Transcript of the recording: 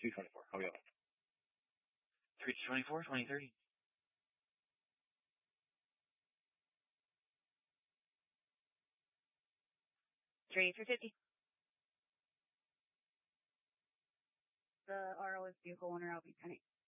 224. How are we going? 324, 2030. Trade for 50. The RO is vehicle owner, I'll be 10